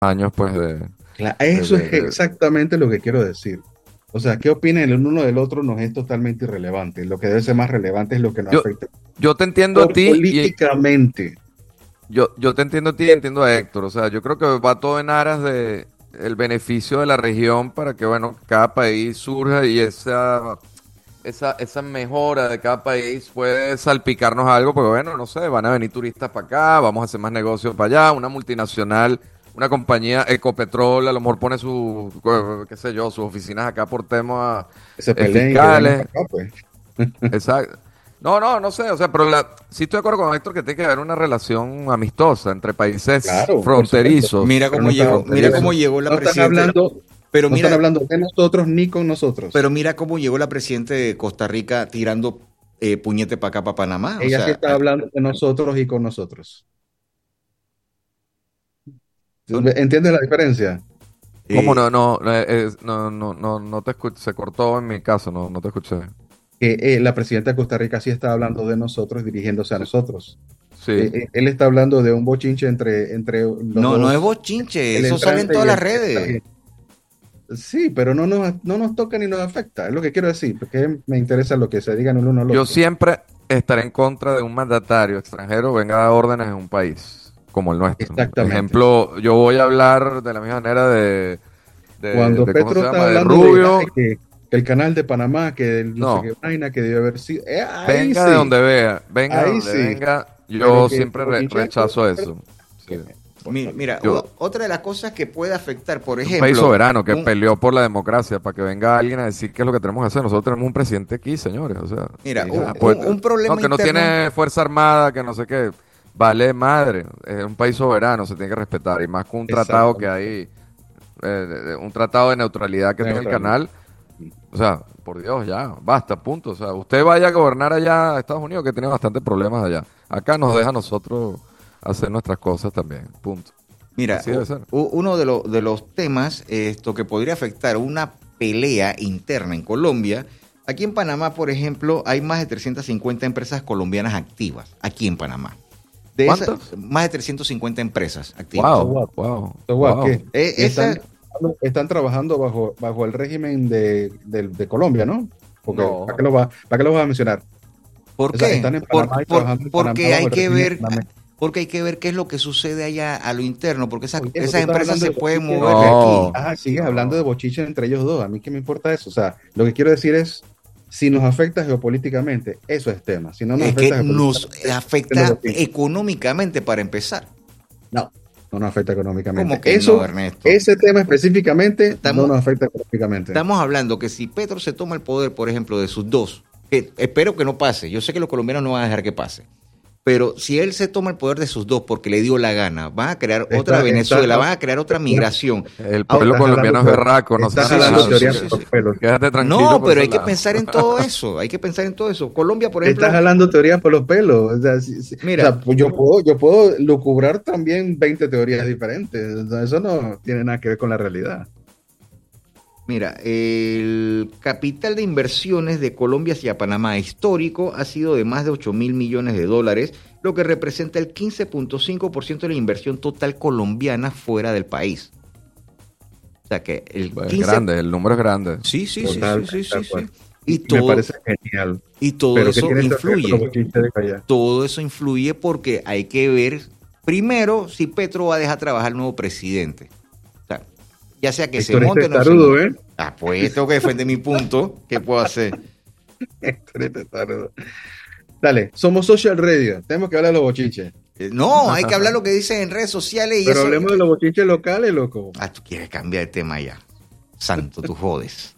años, pues, Eso es de- exactamente lo que quiero decir. O sea, qué opinan el uno del otro nos es totalmente irrelevante. Lo que debe ser más relevante es lo que nos Yo, afecta yo te entiendo a ti y políticamente. yo te entiendo a ti y entiendo a Héctor. O sea, yo creo que va todo en aras de el beneficio de la región para que, bueno, cada país surja y esa mejora de cada país puede salpicarnos algo, porque bueno, no sé, van a venir turistas para acá, vamos a hacer más negocios para allá, una multinacional, una compañía Ecopetrol, a lo mejor pone qué sé yo, sus oficinas acá por temas Que se peleen y que vengan fiscales, para acá, pues. exacto. No, no, no sé, o sea, pero sí estoy de acuerdo con Héctor que tiene que haber una relación amistosa entre países Claro, por supuesto. fronterizos. Pero no están hablando Mira de cómo eso. llegó la No están presidenta, hablando, pero no están mira, hablando de nosotros ni con nosotros. pero mira cómo llegó la presidenta de Costa Rica tirando puñete para acá, para Panamá. O Ella sí sea, está hablando de nosotros y con nosotros. ¿Entiendes la diferencia? ¿Cómo eh, no, no te escuché, se cortó en mi caso, no te escuché. Que la presidenta de Costa Rica sí está hablando de nosotros, dirigiéndose a Sí. nosotros. Sí. Él está hablando de un bochinche entre los no, no es dos, bochinche, el eso sale en entrante todas y las el que redes. está. Sí, pero no nos toca ni nos afecta, es lo que quiero decir, porque me interesa lo que se digan el uno al Yo otro. siempre estaré en contra de un mandatario extranjero venga a dar órdenes en un país como el nuestro. Exactamente. Ejemplo, yo voy a hablar de la misma manera Cuando ¿cómo Petro se está llama? De hablando de Rubio. ay, que el canal de Panamá, que el no sé qué No, vaina, que debe haber sido, venga de donde vea, venga de ahí donde sí, venga, pero yo que siempre bochinche de rechazo Petro, eso. Sí. Mira, Yo, otra de las cosas que puede afectar, por es un país ejemplo, soberano que peleó por la democracia para que venga alguien a decir qué es lo que tenemos que hacer. Nosotros tenemos un presidente aquí, señores. O sea, mira, sí, ya, pues, un no, problema que no interno. tiene fuerza armada, que no sé qué. Vale madre, es un país soberano, se tiene que respetar. Y más con un tratado que exactamente, hay, un tratado de neutralidad que tiene el neutralidad. canal. O sea, por Dios, ya, basta, punto. O sea, usted vaya a gobernar allá a Estados Unidos, que tiene bastantes problemas allá. Acá nos deja a nosotros hacer nuestras cosas también, punto. Mira, Así debe ser. uno de los temas esto que podría afectar una pelea interna en Colombia, aquí en Panamá, por ejemplo, hay más de 350 empresas colombianas activas, aquí en Panamá. De esas, ¿Cuántos? más de 350 empresas activas. So Wow, what? wow, So what, wow. ¿qué? Esa, Están trabajando bajo el régimen de Colombia, ¿no? Porque No. ¿para qué lo vas a mencionar? ¿por O sea, qué? están en Panamá y trabajando en Panamá Porque bajo hay el que régimen ver, panameño. porque hay que ver qué es lo que sucede allá a lo interno, porque Oye, tú esas estás empresas hablando se de pueden bochiche. mover de aquí. No, Sigues hablando de no. bochiche entre ellos dos. A mí qué me importa eso. O sea, lo que quiero decir es, si nos afecta geopolíticamente, eso es tema. Si no nos Es que afecta nos geopolíticamente, es los afecta bochiches. económicamente para empezar. No, no nos afecta económicamente. ¿Cómo que no, Ernesto? Ese tema específicamente no Estamos, nos afecta económicamente. estamos hablando que si Petro se toma el poder, por ejemplo, de sus dos, que espero que no pase, yo sé que los colombianos no van a dejar que pase, pero si él se toma el poder de sus dos porque le dio la gana, van a crear otra Venezuela, van a crear otra migración. El pueblo Ahora, Estás jalando, colombiano es berraco, no estás seas sí, sí, jalando sí, relajo. sí, teorías sí, por sí. los pelos. Quédate tranquilo No, por pero ese hay que lado. pensar en todo eso, hay que pensar en todo eso. Colombia, por Estás ejemplo, jalando teorías por los pelos. O sea, mira, pues yo puedo lucubrar también 20 teorías diferentes. O sea, eso no tiene nada que ver con la realidad. Mira, el capital de inversiones de Colombia hacia Panamá histórico ha sido de más de 8.000 millones de dólares, lo que representa el 15.5% de la inversión total colombiana fuera del país. O sea que el Pues es 15... grande, el número es grande. Sí, sí, sí, sí, Totalmente sí, de sí, sí. acuerdo. Y Y me todo, parece genial. y todo Pero ¿qué eso tiene que ver con los influye. bochinches de allá? Todo eso influye porque hay que ver primero si Petro va a dejar trabajar al nuevo presidente. O sea, ya sea que se Héctor es monte o no se testarudo, monte. ¿eh? Ah, pues tengo que defender mi punto. ¿Qué puedo hacer? Héctor es testarudo. Dale, somos Social Radio. Tenemos que hablar de los bochinches. No, hay que hablar lo que dicen en redes sociales y Pero eso. hablemos de los bochinches locales, loco. Ah, tú quieres cambiar de tema ya. Santo, tú jodes.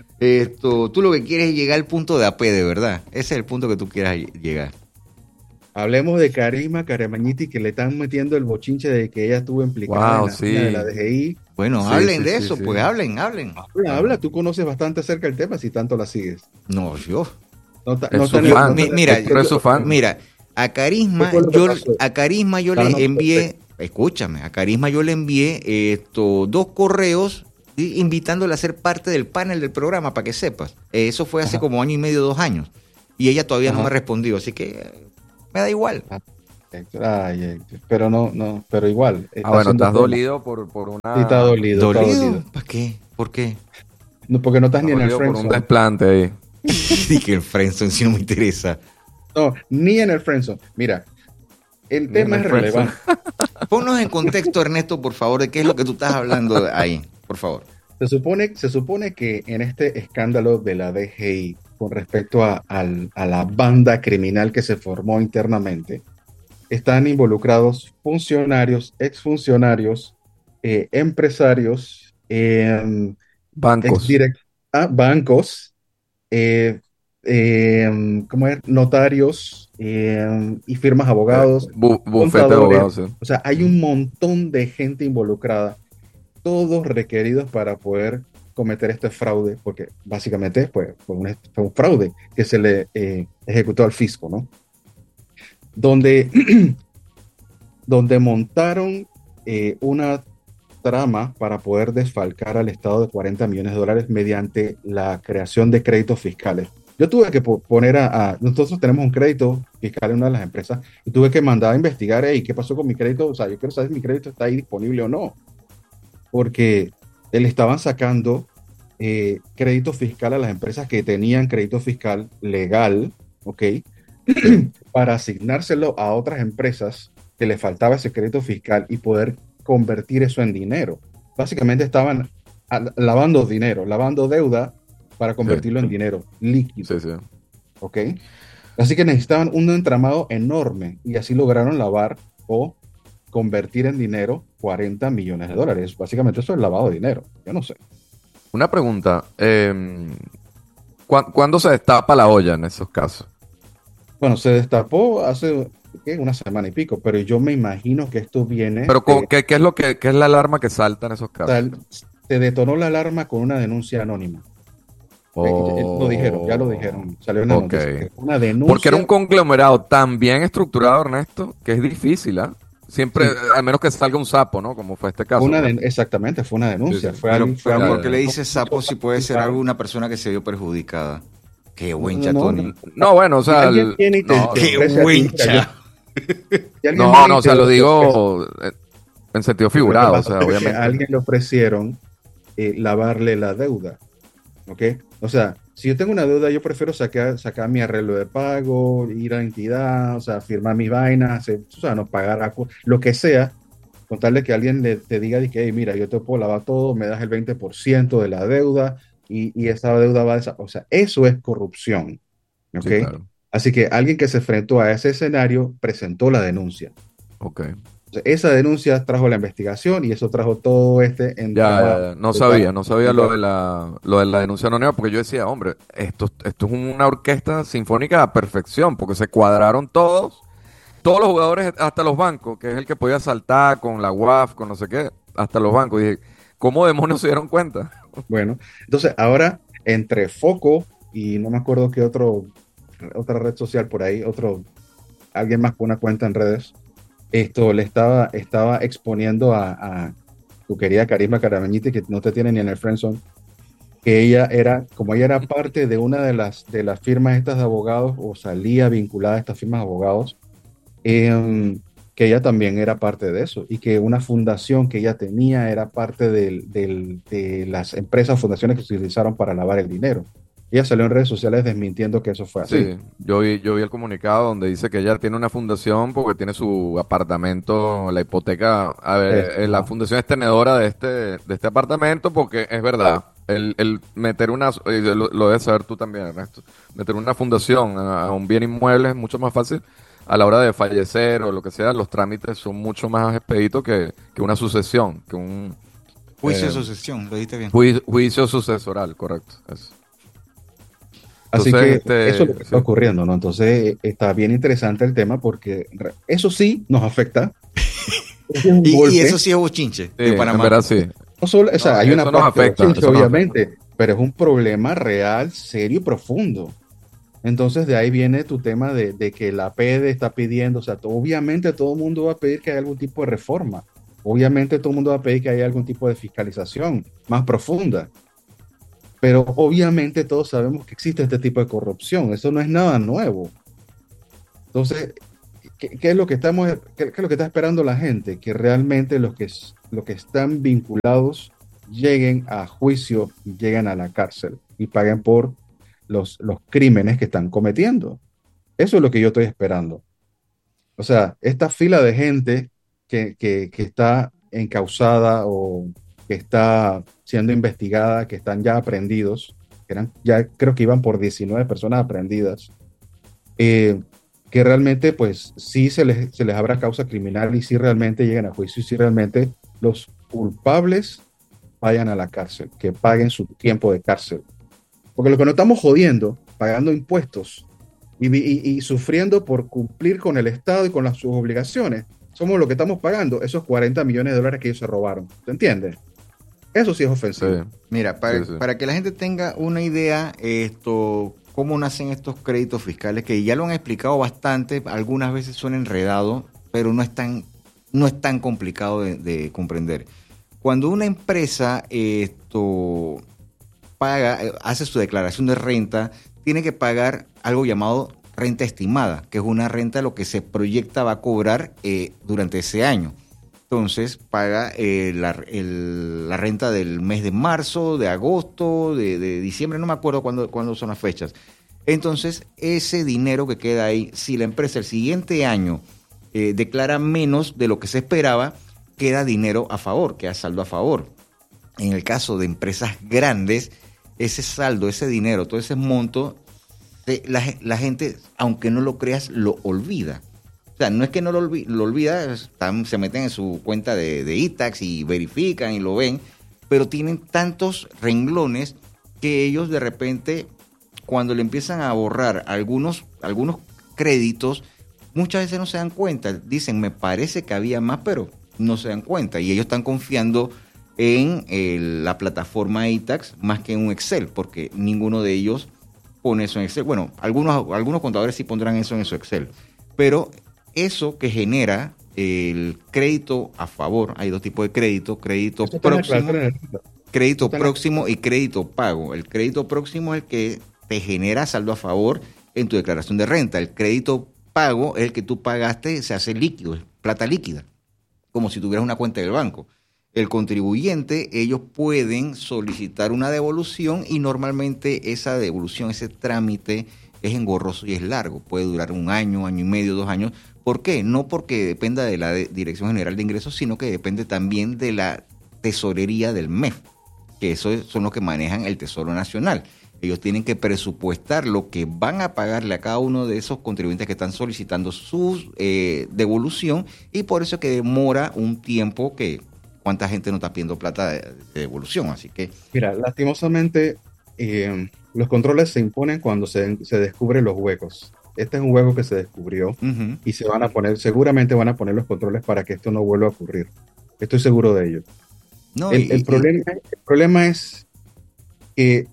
Tú lo que quieres es llegar al punto de AP, de verdad. Ese es el punto que tú quieras llegar. Hablemos de Karima Karamañiti, que le están metiendo el bochinche de que ella estuvo implicada en Wow, la vaina de la sí. DGI. Bueno, Sí, hablen sí, de sí, eso, sí. pues hablen. Habla, tú conoces bastante acerca del tema si tanto la sigues. No, yo. No, ta- Es no su tan- fan. no tan- Mira, Héctor es su fan. Mira, a ¿Qué Carisma fue lo que pasó? yo Para no le envié, perderte. escúchame, a Carisma yo le envié dos correos invitándole a ser parte del panel del programa para que sepas. Eso fue hace Ajá. como año y medio, 2 años. Y ella todavía no me Ajá. ha respondido, así que me da igual. Héctor, ay, Héctor, pero no, pero igual, Ah, está bueno, haciendo estás tema. dolido por Sí, está una... dolido, está ¿Dolido? dolido. ¿Para qué? ¿Por qué? No, porque no estás Estás ni en el dolido por un friendzone. desplante ahí. Dije el friendzone, si no me interesa. No, ni en el friendzone. Mira, el Ni en tema el es friendzone. relevante. Ponnos en contexto, Ernesto, por favor, de qué es lo que tú estás hablando ahí, por favor. Se supone que en este escándalo de la DGI con respecto a la banda criminal que se formó internamente, están involucrados funcionarios, exfuncionarios, empresarios, Bancos. bancos, eh, ¿cómo es? Notarios y firmas de abogados, Bufete de contadores. abogados, sí. O sea, hay un montón de gente involucrada, todos requeridos para poder cometer este fraude, porque básicamente pues, fue un fraude que se le ejecutó al fisco, ¿no? Donde, donde montaron una trama para poder desfalcar al Estado de 40 millones de dólares mediante la creación de créditos fiscales. Yo tuve que poner nosotros tenemos un crédito fiscal en una de las empresas y tuve que mandar a investigar, hey, ¿qué pasó con mi crédito? O sea, yo quiero saber si mi crédito está ahí disponible o no, porque le estaban sacando crédito fiscal a las empresas que tenían crédito fiscal legal, ¿ok? Para asignárselo a otras empresas que le faltaba ese crédito fiscal y poder convertir eso en dinero. Básicamente estaban lavando dinero, lavando deuda para Sí, convertirlo en dinero líquido, sí, sí. ¿ok? Así que necesitaban un entramado enorme y así lograron lavar o convertir en dinero 40 millones de dólares. Básicamente eso es lavado de dinero. Yo no sé. Una pregunta. ¿Cuándo se destapa la olla en esos casos? Bueno, se destapó hace ¿qué? Una semana y pico, pero yo me imagino que esto viene Pero ¿qué es lo qué es la alarma que salta en esos casos? tal, se detonó la alarma con una denuncia anónima. Lo dijeron, ya lo Oh, dijeron, salió en la ok. noticia. Una Porque era un denuncia, conglomerado tan bien estructurado, Ernesto, que es difícil, ¿ah? Siempre, sí, al menos que salga un sapo, ¿no? Como fue este caso, pues. exactamente, fue una Sí, denuncia. sí. Fue Pero, alguien, fue pero Ya, alguien, ¿por qué ya, le ya. no, dices sapo si puede ser alguna persona que se vio perjudicada? Qué no, buen no, no, Tony. No, bueno, o si sea, alguien viene y no, te Qué ofrece a ti, buen mira, cha. si alguien no, viene no, y o sea, lo te ofrece, digo en sentido lo que figurado, o pasa sea, es que a obviamente. alguien le ofrecieron lavarle la deuda. ¿Ok? O sea, si yo tengo una deuda, yo prefiero sacar mi arreglo de pago, ir a la entidad, o sea, firmar mis vainas, o sea, no pagar lo que sea, con tal de que alguien te diga de que, "Hey, mira, yo te puedo lavar todo, me das el 20% de la deuda y esa deuda va a o sea, eso es corrupción. ¿Ok? Sí, claro. Así que alguien que se enfrentó a ese escenario presentó la denuncia. Ok. Entonces, esa denuncia trajo la investigación y eso trajo todo este Ya, ya, entramado ya. No de para sabía, no sabía lo de la denuncia anónima, porque yo decía, hombre, esto es una orquesta sinfónica a perfección, porque se cuadraron todos los jugadores, hasta los bancos, que es el que podía saltar con la UAF, con no sé qué, hasta los bancos. Y dije, ¿cómo demonios se dieron cuenta? Bueno, entonces ahora entre Foco y no me acuerdo qué otra red social por ahí, alguien más con una cuenta en redes, esto estaba exponiendo a tu querida Carisma Carameñite, que no te tiene ni en el friendzone, que como ella era parte de una de las firmas estas de abogados, o salía vinculada a estas firmas de abogados, que ella también era parte de eso y que una fundación que ella tenía era parte de las empresas o fundaciones que se utilizaron para lavar el dinero. Ella salió en redes sociales desmintiendo que eso fue así. Sí, yo vi el comunicado donde dice que ella tiene una fundación porque tiene su apartamento, la hipoteca, a ver, la Ajá. fundación es tenedora de este apartamento porque es verdad, el meter lo debes saber tú también, Ernesto, meter una fundación a un bien inmueble es mucho más fácil a la hora de fallecer o lo que sea, los trámites son mucho más expeditos que una sucesión, que un Juicio de eh, sucesión, lo dijiste bien. juicio sucesoral, correcto. Eso. Así Entonces, que eso es lo que está sí. ocurriendo, ¿no? Entonces está bien interesante el tema porque eso sí nos afecta. Es un Y eso golpe. sí es bochinche Sí, de en Panamá. verdad sí. No solo, o sea, No, hay una eso nos parte de afecta, bochinche, eso nos afecta. obviamente, pero es un problema real, serio y profundo. Entonces de ahí viene tu tema de que la PD está pidiendo, o sea, obviamente todo el mundo va a pedir que haya algún tipo de reforma, obviamente todo el mundo va a pedir que haya algún tipo de fiscalización más profunda, pero obviamente todos sabemos que existe este tipo de corrupción, eso no es nada nuevo. Entonces, ¿qué es lo que qué es lo que está esperando la gente? Que realmente los que están vinculados lleguen a juicio, lleguen a la cárcel y paguen por los crímenes que están cometiendo. Eso es lo que yo estoy esperando. O sea, esta fila de gente que está encausada o que está siendo investigada, que están ya aprendidos, ya creo que iban por 19 personas aprendidas, eh, que realmente pues sí se les abra causa criminal y sí realmente lleguen a juicio y sí realmente los culpables vayan a la cárcel, que paguen su tiempo de cárcel. Porque lo que nos estamos jodiendo, pagando impuestos y sufriendo por cumplir con el Estado y con sus obligaciones, somos lo que estamos pagando esos 40 millones de dólares que ellos se robaron. ¿Se entiende? Eso sí es Sí, ofensivo. Mira, sí, sí. para que la gente tenga una idea, cómo nacen estos créditos fiscales, que ya lo han explicado bastante, algunas veces suena enredado, pero no es tan complicado de comprender. Cuando una empresa paga, hace su declaración de renta, tiene que pagar algo llamado renta estimada, que es una renta lo que se proyecta va a cobrar durante ese año. Entonces paga la renta del mes de marzo, de agosto, de diciembre, no me acuerdo cuándo son las fechas. Entonces, ese dinero que queda ahí, si la empresa el siguiente año declara menos de lo que se esperaba, queda dinero a favor, queda saldo a favor. En el caso de empresas grandes, ese saldo, ese dinero, todo ese monto, la gente, aunque no lo creas, lo olvida. O sea, no es que no lo olvida, se meten en su cuenta de e-tax y verifican y lo ven, pero tienen tantos renglones que ellos de repente, cuando le empiezan a borrar algunos créditos, muchas veces no se dan cuenta. Dicen, me parece que había más, pero no se dan cuenta. Y ellos están confiando en la plataforma e-tax más que en un Excel, porque ninguno de ellos pone eso en Excel. Bueno, algunos contadores sí pondrán eso en su Excel, pero eso que genera el crédito a favor, hay dos tipos de crédito Esto está en la próximo, declaración de renta. Esto crédito está en la- próximo y crédito pago. El crédito próximo es el que te genera saldo a favor en tu declaración de renta. El crédito pago es el que tú pagaste, se hace líquido, es plata líquida, como si tuvieras una cuenta del banco. El contribuyente, ellos pueden solicitar una devolución y normalmente esa devolución, ese trámite es engorroso y es largo. Puede durar un año, año y medio, 2 años. ¿Por qué? No porque dependa de la Dirección General de Ingresos, sino que depende también de la tesorería del MEF, que son los que manejan el Tesoro Nacional. Ellos tienen que presupuestar lo que van a pagarle a cada uno de esos contribuyentes que están solicitando su devolución y por eso es que demora un tiempo que cuánta gente no está pidiendo plata de devolución. Así que, Mira, lastimosamente, los controles se imponen cuando se descubren los huecos. Este es un hueco que se descubrió ujú. y se van a poner, seguramente van a poner los controles para que esto no vuelva a ocurrir. Estoy seguro de ello. No, El problema es que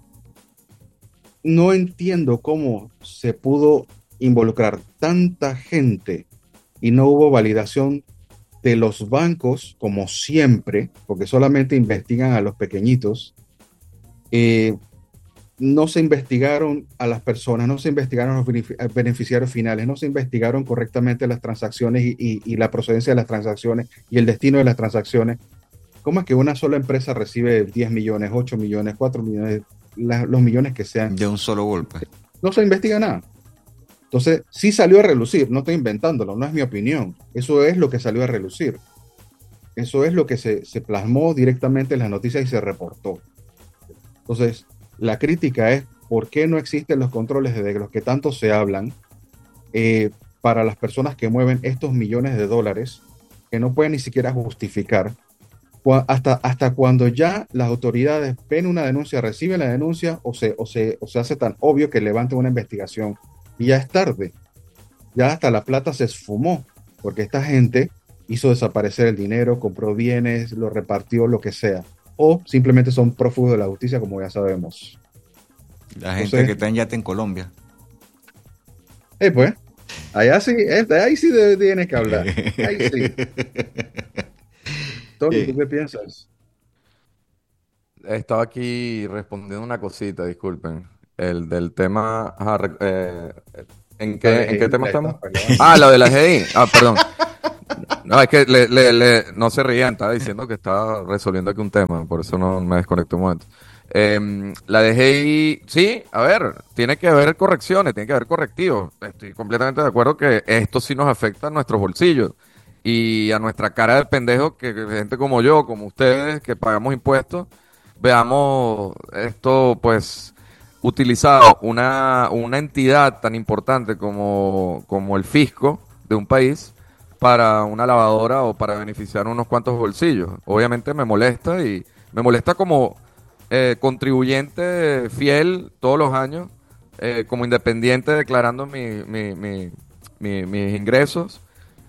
no entiendo cómo se pudo involucrar tanta gente y no hubo validación de los bancos, como siempre, porque solamente investigan a los pequeñitos. eh, no se investigaron a las personas, no se investigaron a los beneficiarios finales, no se investigaron correctamente las transacciones y la procedencia de las transacciones y el destino de las transacciones. ¿Cómo es que una sola empresa recibe 10 millones, 8 millones, 4 millones, los millones que sean? de un solo golpe. No se investiga nada. Entonces, sí salió a relucir, no estoy inventándolo, no es mi opinión. Eso es lo que salió a relucir. Eso es lo que se plasmó directamente en las noticias y se reportó. Entonces, la crítica es por qué no existen los controles de los que tanto se hablan para las personas que mueven estos millones de dólares que no pueden ni siquiera justificar. Hasta cuando ya las autoridades ven una denuncia, reciben la denuncia o se hace tan obvio que levanten una investigación y ya es tarde. Ya hasta la plata se esfumó porque esta gente hizo desaparecer el dinero, compró bienes, lo repartió, lo que sea. O simplemente son prófugos de la justicia, como ya sabemos. La gente Entonces, que está en yate en Colombia. pues, ahí sí tienes que hablar. Ahí sí. Tony, ¿tú qué piensas? Estaba aquí respondiendo una cosita, disculpen. El del tema, ajá, ¿En qué tema La estamos? etapa, la- Ah, la de la GI. Ah, perdón. No, es que no se rían, estaba diciendo que estaba resolviendo aquí un tema, por eso no me desconecté un momento. La de GI, sí, a ver, tiene que haber correcciones, tiene que haber correctivos. Estoy completamente de acuerdo que esto sí nos afecta a nuestros bolsillos y a nuestra cara de pendejo, que gente como yo, como ustedes, que pagamos impuestos, veamos esto, pues, utilizado una entidad tan importante como el fisco de un país para una lavadora o para beneficiar unos cuantos bolsillos. Obviamente me molesta y me molesta como contribuyente fiel todos los años, como independiente declarando mis ingresos.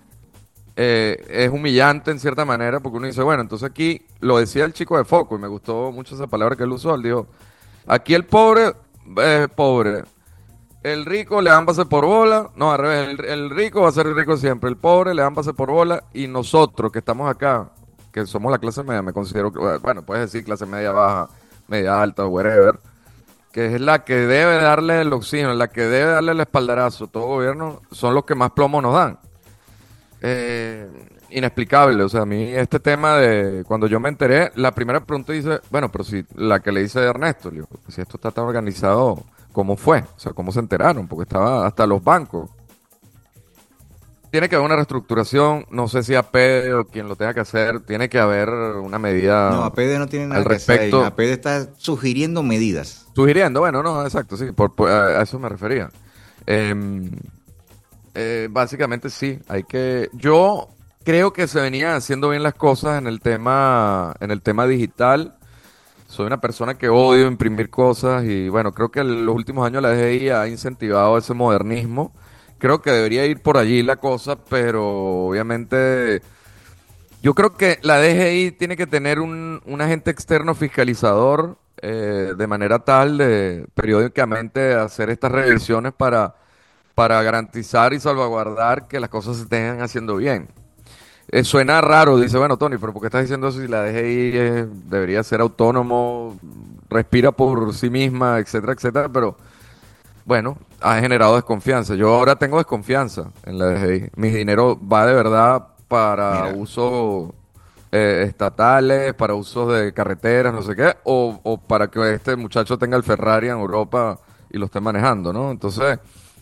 Es humillante en cierta manera porque uno dice, bueno, entonces aquí lo decía el chico de Foco y me gustó mucho esa palabra que él usó. Él dijo, aquí el pobre es pobre. El rico le dan pase por bola. No, al revés. El rico va a ser rico siempre. El pobre le dan pase por bola. Y nosotros que estamos acá, que somos la clase media, me considero, bueno, puedes decir clase media baja, media alta, whatever, que es la que debe darle el oxígeno, la que debe darle el espaldarazo. Todo gobierno son los que más plomo nos dan. Eh, Inexplicable. O sea, a mí este tema de cuando yo me enteré, la primera pregunta dice, bueno, pero si la que le hice a Ernesto, le digo, si esto está tan organizado, ¿cómo fue? O sea, ¿cómo se enteraron? Porque estaba hasta los bancos. Tiene que haber una reestructuración, no sé si APD o quien lo tenga que hacer, tiene que haber una No, medida APD no tiene nada al que hacer ahí. respecto. APD está sugiriendo medidas. Sugiriendo, bueno, no, exacto, sí, a eso me refería. Básicamente sí, hay que... Yo creo que se venían haciendo bien las cosas en el tema digital. Soy una persona que odio imprimir cosas y bueno, creo que en los últimos años la DGI ha incentivado ese modernismo. Creo que debería ir por allí la cosa, pero obviamente yo creo que la DGI tiene que tener un agente externo fiscalizador de manera tal de periódicamente hacer estas revisiones para garantizar y salvaguardar que las cosas se estén haciendo bien. Suena raro, dice, bueno, Tony, pero ¿por qué estás diciendo eso si la DGI debería ser autónomo, respira por sí misma, etcétera, etcétera? Pero bueno, ha generado desconfianza. Yo ahora tengo desconfianza en la DGI. Mi dinero va de verdad para Mira. usos estatales, para usos de carreteras, no sé qué, o para que este muchacho tenga el Ferrari en Europa y lo esté manejando, ¿no? Entonces...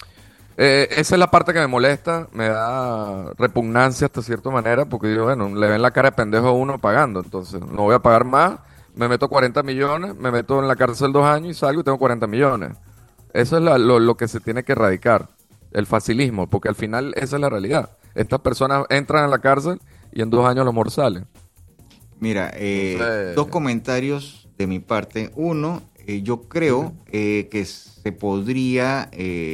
esa es la parte que me molesta, me da repugnancia hasta cierta manera, porque digo, bueno, le ven la cara de pendejo a uno pagando, entonces no voy a pagar más, me meto 40 millones, me meto en la cárcel 2 años y salgo y tengo 40 millones. Eso es lo que se tiene que erradicar, el facilismo, porque al final esa es la realidad. Estas personas entran a la cárcel y en 2 años los amor salen. Mira, Entonces, dos comentarios de mi parte. Uno, yo creo que se podría,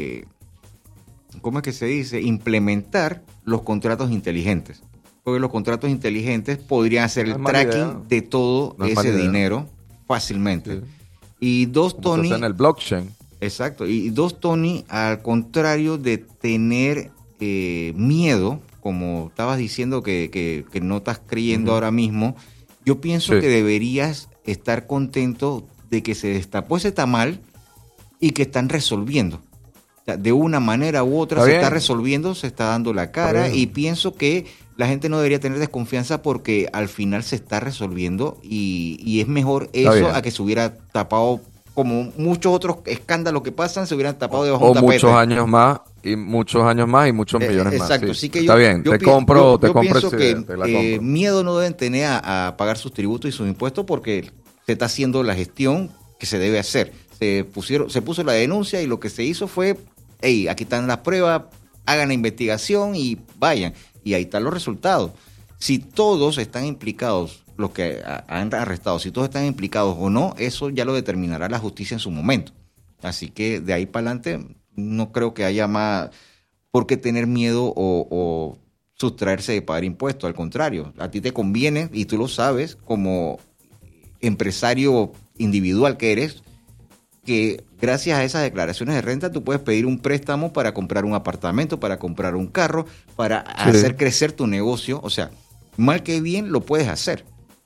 ¿cómo es que se dice? Implementar los contratos inteligentes. Porque los contratos inteligentes podrían hacer No el es mala idea. tracking de todo No es mala ese idea. dinero fácilmente. Sí. Y dos, como se Tony, hace en el blockchain. exacto, y dos, Tony, al contrario de tener miedo, como estabas diciendo que no estás creyendo Ujú. ahora mismo, yo pienso Sí. que deberías estar contento de que se destapó ese tamal y que están resolviendo. O sea, de una manera u otra Está se bien. está resolviendo, se está dando la Está cara bien. y pienso que la gente no debería tener desconfianza porque al final se está resolviendo y es mejor Está eso bien. a que se hubiera tapado como muchos otros escándalos que pasan, se hubieran tapado debajo de O un tapete. muchos años más y muchos años más y muchos millones Exacto, más. así que Está bien, te compro, te yo compro pienso esa que idea, te la compro. miedo no deben tener a pagar sus tributos y sus impuestos porque se está haciendo la gestión que se debe hacer. Se puso la denuncia y lo que se hizo fue, hey, aquí están las pruebas, hagan la investigación y vayan. Y ahí están los resultados. Si todos están implicados, los que han arrestado, si todos están implicados o no, eso ya lo determinará la justicia en su momento. Así que de ahí para adelante no creo que haya más por qué tener miedo o sustraerse de pagar impuestos. Al contrario, a ti te conviene, y tú lo sabes, como empresario individual que eres, que gracias a esas declaraciones de renta tú puedes pedir un préstamo para comprar un apartamento, para comprar un carro, para hacer crecer tu negocio. O sea, mal que bien lo puedes hacer.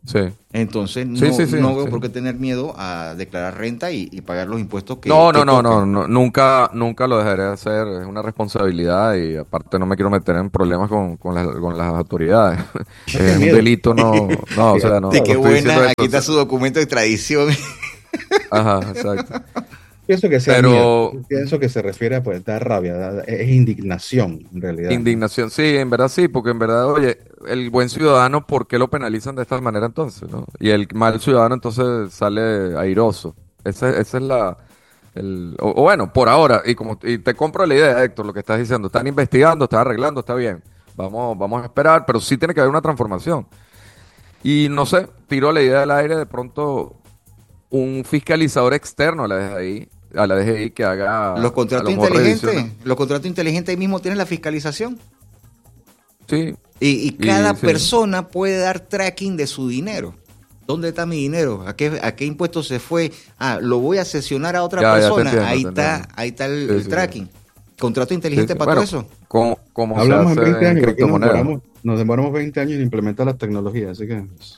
Sí. Entonces no, Sí, no veo sí. por qué tener miedo a declarar renta y pagar los impuestos que No, no, no, no, toquen. no, nunca, nunca lo dejaré de hacer, es una responsabilidad y aparte no me quiero meter en problemas con las autoridades. No Es tengas un miedo. delito, no, o sea, Sí, no, no qué estoy diciendo buena, eso. aquí está su documento de extradición. Ajá, exacto. Pienso que sea miedo. Pero Pienso que se refiere a pues dar rabia, es indignación en realidad, ¿no? indignación, sí, en verdad sí, porque en verdad, oye, el buen ciudadano, ¿por qué lo penalizan de esta manera entonces, no? Y el mal ciudadano entonces sale airoso. Esa es o bueno, por ahora, y te compro la idea, Héctor, lo que estás diciendo, están investigando, están arreglando, está bien. Vamos a esperar, pero sí tiene que haber una transformación. Y no sé, tiro la idea del aire de pronto un fiscalizador externo a la DGI que haga Los a contratos lo mejor revisiones. inteligentes, ahí mismo tienen la fiscalización. Sí, Y y cada sí. persona puede dar tracking de su dinero. ¿Dónde está mi dinero? ¿A qué impuesto se fue? Ah, lo voy a sesionar a otra Ya te persona. entiendo, Ahí te está, entiendo. ahí está Sí, el sí, sí. tracking. Contrato Sí, inteligente sí. para todo Bueno, eso. como se Hablamos en 20 hace en años, aquí criptomonedas. nos demoramos 20 años en implementar la tecnología, así que pues,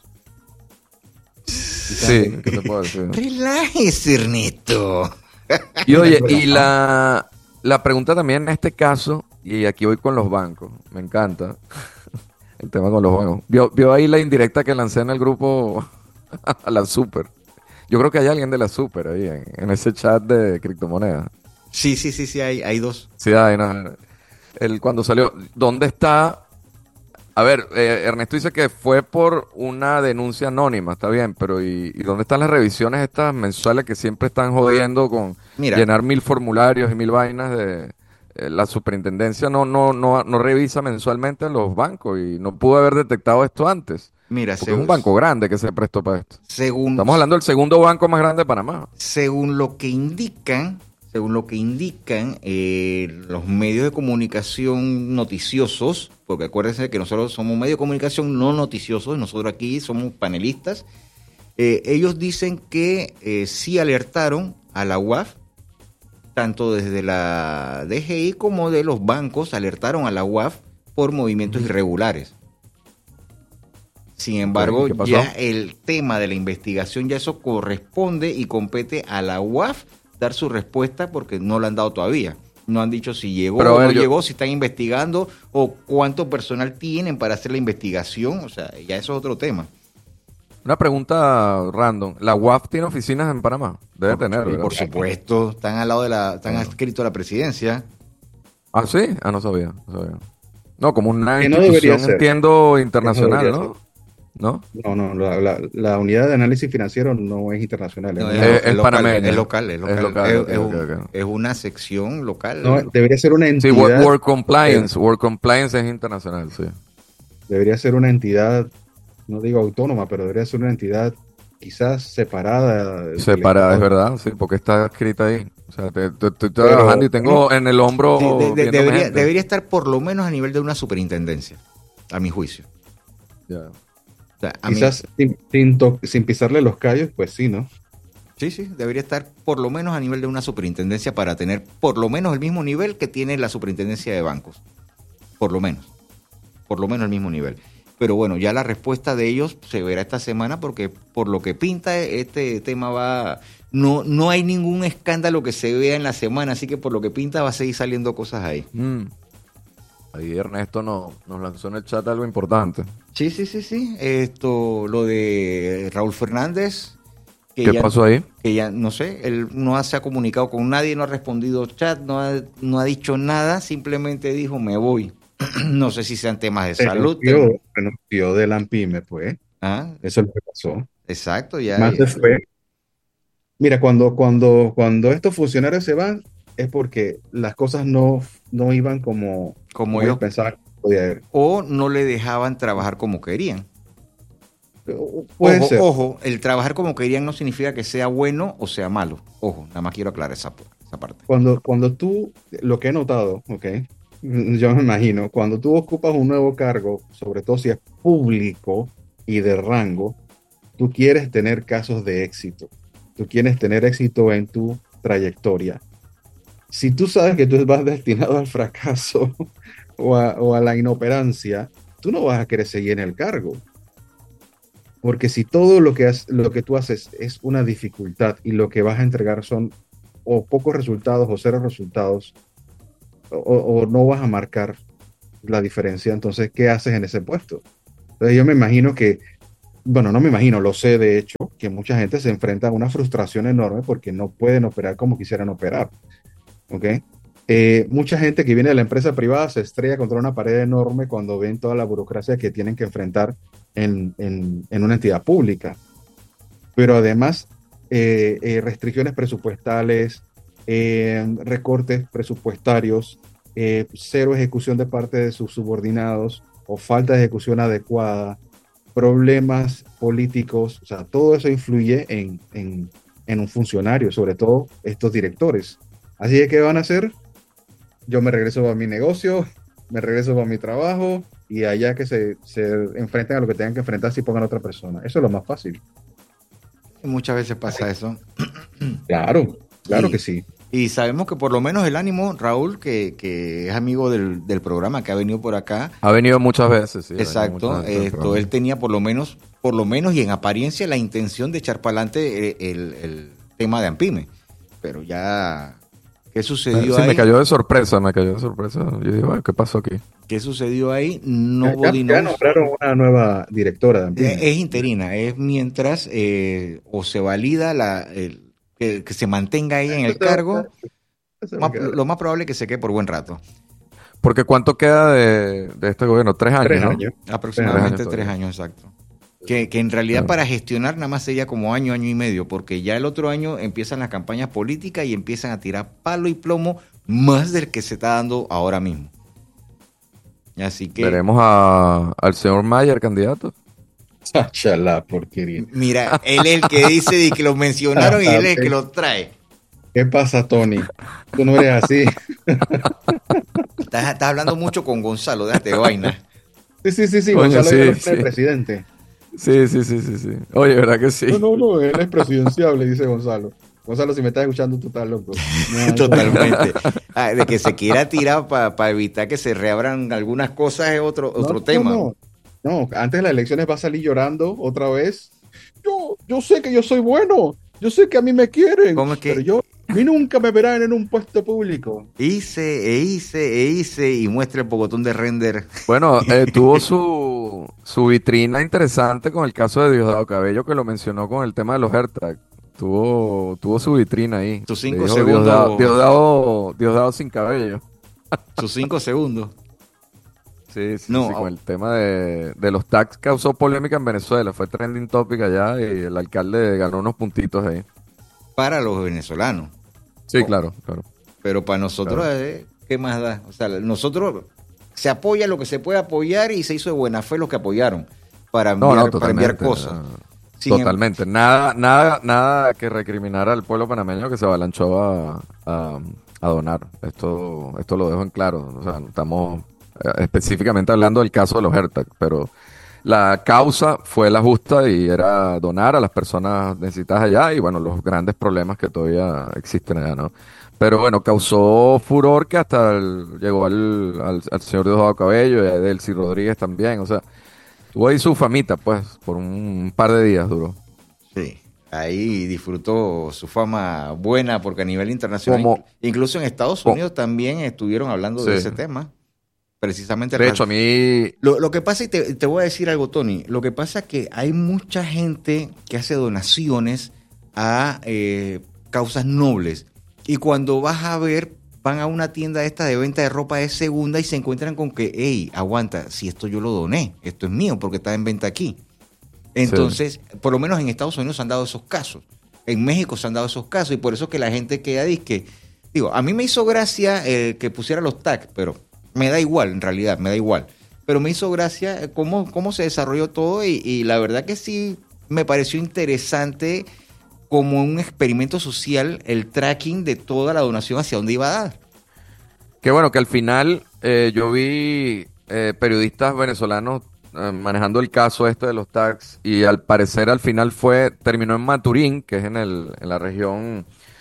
quizás Sí, ¿qué te puedo decir? Relájese, Ernesto. Y oye, y la pregunta también en este caso, y aquí voy con los bancos, me encanta el tema con los bancos. ¿Vio ahí la indirecta que lancé en el grupo a la Super? Yo creo que hay alguien de la Super ahí en ese chat de criptomonedas. Sí, hay dos. Sí, hay, no, cuando salió, ¿dónde está? A ver, Ernesto dice que fue por una denuncia anónima, está bien, pero ¿y dónde están las revisiones estas mensuales que siempre están jodiendo con Mira, llenar 1000 formularios y 1000 vainas de la superintendencia no revisa mensualmente en los bancos y no pudo haber detectado esto antes, mira, porque es un banco grande que se prestó para esto. según, Estamos hablando del segundo banco más grande de Panamá. según lo que indican, los medios de comunicación noticiosos, porque acuérdense que nosotros somos medios de comunicación no noticiosos, nosotros aquí somos panelistas, ellos dicen que sí alertaron a la UAF, tanto desde la DGI como de los bancos alertaron a la UAF por movimientos irregulares. Sin embargo, ¿Qué pasó? ya el tema de la investigación, ya eso corresponde y compete a la UAF dar su respuesta porque no la han dado todavía. No han dicho si llegó Pero a o ver, no llegó, si están investigando o cuánto personal tienen para hacer la investigación. O sea, ya eso es otro tema. Una pregunta random. ¿La UAF tiene oficinas en Panamá? Debe tener, Y ¿verdad? por supuesto, están al lado de están Ah. adscritos a la presidencia. Ah, sí. Ah, no sabía. No sabía. No, como una que no debería institución, ser. entiendo, internacional, debería ¿no? ¿No? No, la unidad de análisis financiero no es internacional. No, Es local, panameña. es local, es local. Es local, ok, Es ok, ok. es una sección local. No, debería ser una Sí, entidad. Work Compliance. Work Compliance es internacional, sí. Debería ser una entidad, no digo autónoma, pero debería ser una entidad quizás separada del Separada, es Estado. verdad, sí, porque está escrita ahí. O sea, estoy Pero, trabajando y tengo en el hombro Sí, viéndome gente. debería estar por lo menos a nivel de una superintendencia, a mi juicio. Ya. O sea, a mí- Quizás sin pisarle los callos, pues sí, ¿no? sí, debería estar por lo menos a nivel de una superintendencia para tener por lo menos el mismo nivel que tiene la superintendencia de bancos. Por lo menos el mismo nivel. Pero bueno, ya la respuesta de ellos se verá esta semana porque por lo que pinta este tema no hay ningún escándalo que se vea en la semana, así que por lo que pinta va a seguir saliendo cosas ahí. Ahí Ernesto nos lanzó en el chat algo importante. Sí. Esto, lo de Raúl Fernández. ¿Qué pasó ahí? Que ya, no sé, él no se ha comunicado con nadie, no ha respondido chat, no ha dicho nada, simplemente dijo, me voy. No sé si sean temas de salud. Renunció de la ANPIME, pues. Ah, Eso es lo que pasó. exacto, ya. Más se fue. Mira, cuando estos funcionarios se van, es porque las cosas no iban como Como ellos ellos, pensaban que podía ir. o no le dejaban trabajar como querían. Puede ser. Ojo, el trabajar como querían no significa que sea bueno o sea malo. Ojo, nada más quiero aclarar esa parte. Cuando tú, lo que he notado, ¿ok? Yo me imagino, cuando tú ocupas un nuevo cargo, sobre todo si es público y de rango, tú quieres tener casos de éxito. Tú quieres tener éxito en tu trayectoria. Si tú sabes que tú vas destinado al fracaso o a la inoperancia, tú no vas a querer seguir en el cargo. Porque si todo lo que tú haces es una dificultad y lo que vas a entregar son o pocos resultados o cero resultados, o no vas a marcar la diferencia, entonces, ¿qué haces en ese puesto? Entonces yo me imagino que, bueno, no me imagino, lo sé de hecho, que mucha gente se enfrenta a una frustración enorme porque no pueden operar como quisieran operar, ¿ok? Mucha gente que viene de la empresa privada se estrella contra una pared enorme cuando ven toda la burocracia que tienen que enfrentar en una entidad pública. Pero además, restricciones presupuestales, recortes presupuestarios, cero ejecución de parte de sus subordinados o falta de ejecución adecuada, problemas políticos, o sea, todo eso influye en un funcionario, sobre todo estos directores. Así que, ¿qué van a hacer? Yo me regreso a mi negocio, me regreso a mi trabajo y allá que se enfrenten a lo que tengan que enfrentarse y pongan a otra persona. Eso es lo más fácil. Muchas veces pasa eso. Claro, claro Y, que sí. y sabemos que por lo menos el ánimo, Raúl, que es amigo del programa, que ha venido por acá, Ha venido muchas veces, sí. Ha venido exacto, muchas veces al programa. él tenía por lo menos y en apariencia la intención de echar para adelante el tema de Ampime. Pero ya, ¿qué sucedió Sí, ahí? me cayó de sorpresa, me cayó de sorpresa. Yo dije, bueno, ¿qué pasó aquí? ¿Qué sucedió ahí? Ya, Nobody ya knows. nombraron una nueva directora de Ampime. Es interina, es mientras o se valida que se mantenga ella en el cargo, Eso va a quedar. lo más probable es que se quede por buen rato. Porque ¿cuánto queda de este gobierno? 3 años, 3 ¿no? años. Aproximadamente 3 años 3 todavía. años, exacto. Que en realidad Claro. para gestionar nada más sería como año y medio, porque ya el otro año empiezan las campañas políticas y empiezan a tirar palo y plomo más del que se está dando ahora mismo. Así que, Veremos al señor Mayer candidato. Sacha la porquería. mira, él es el que dice de que lo mencionaron y él es el que lo trae. ¿Qué pasa, Tony? Tú no eres así. Estás hablando mucho con Gonzalo, déjate de vaina. Sí. Coño, Gonzalo ya lo sí, tiene sí. presidente. Sí. Oye, ¿verdad que sí? No, él es presidenciable, dice Gonzalo. Gonzalo, si me estás escuchando, tú estás loco. No, Totalmente. De que se quiera tirar para evitar que se reabran algunas cosas es otro tema. No, antes de las elecciones va a salir llorando otra vez. Yo sé que yo soy bueno. Yo sé que a mí me quieren. ¿Cómo es que? Pero a mí nunca me verán en un puesto público. Hice y muestra el pocotón de render. Bueno, tuvo su vitrina interesante con el caso de Diosdado Cabello, que lo mencionó con el tema de los AirTag. Tuvo su vitrina ahí. Sus Le 5 dijo segundos. Diosdado sin cabello. Sus 5 segundos. Sí, No, con el tema de los tags causó polémica en Venezuela. Fue trending topic allá y el alcalde ganó unos puntitos ahí. para los venezolanos. Sí, claro. Pero para nosotros, Claro. ¿qué más da? O sea, nosotros se apoya lo que se puede apoyar y se hizo de buena fe los que apoyaron para enviar cosas. Totalmente. Nada que recriminar al pueblo panameño que se avalanchó a donar. Esto lo dejo en claro. O sea, estamos específicamente hablando del caso de los AirTag, pero la causa fue la justa y era donar a las personas necesitadas allá y bueno, los grandes problemas que todavía existen allá, ¿no? Pero bueno, causó furor que hasta llegó al señor Diosdado Cabello y a Delcy Rodríguez también, o sea, tuvo ahí su famita, pues, por un par de días duró. Sí, ahí disfrutó su fama buena porque a nivel internacional, incluso en Estados Unidos también estuvieron hablando de ese tema. Precisamente. De hecho, a mí... Lo que pasa, y te voy a decir algo, Tony, lo que pasa es que hay mucha gente que hace donaciones a causas nobles y cuando vas a ver, van a una tienda esta de venta de ropa de segunda y se encuentran con que, hey, aguanta, si esto yo lo doné, esto es mío porque está en venta aquí. Entonces, por lo menos en Estados Unidos se han dado esos casos, en México se han dado esos casos y por eso que la gente queda digo, a mí me hizo gracia que pusiera los tags, pero me da igual, en realidad, me da igual. Pero me hizo gracia cómo se desarrolló todo y la verdad que sí me pareció interesante como un experimento social el tracking de toda la donación hacia dónde iba a dar. Qué bueno que al final yo vi periodistas venezolanos manejando el caso este de los tags y al parecer al final terminó en Maturín, que es en la región